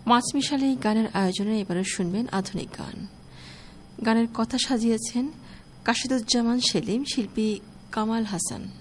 মাছমিশালি এই গানের আয়োজনে এবারে শুনবেন আধুনিক গান। গানের কথা সাজিয়েছেন কাশিদুজ্জামান সেলিম, শিল্পী কামাল হাসান।